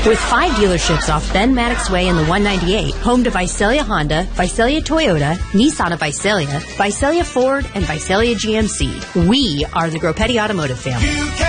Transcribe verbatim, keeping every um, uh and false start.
With five dealerships off Ben Maddox Way in the one ninety-eight, home to Visalia Honda, Visalia Toyota, Nissan of Visalia, Visalia Ford, and Visalia G M C. We are the Groppetti Automotive family.